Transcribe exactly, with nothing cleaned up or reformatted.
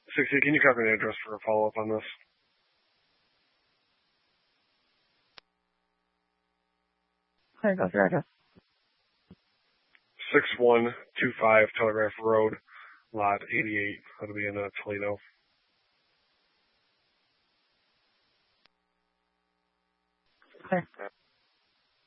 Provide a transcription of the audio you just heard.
sixty, can you copy the address for a follow-up on this? There goes your address. six one two five Telegraph Road, lot eighty-eight. That'll be in uh, Toledo. Clear.